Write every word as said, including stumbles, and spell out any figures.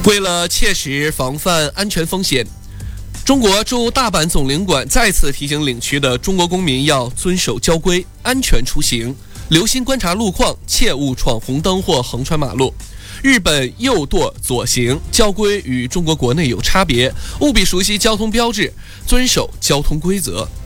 为了切实防范安全风险，中国驻大阪总领馆再次提醒领区的中国公民要遵守交规，安全出行，留心观察路况，切勿闯红灯或横穿马路。日本右舵左行交规与中国国内有差别，务必熟悉交通标志，遵守交通规则。